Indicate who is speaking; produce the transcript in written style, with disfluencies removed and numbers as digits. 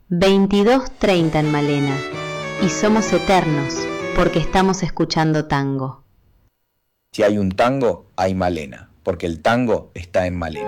Speaker 1: 22:30 en Malena. Y somos eternos porque estamos escuchando tango.
Speaker 2: Si hay un tango, hay Malena, porque el tango está en Malena.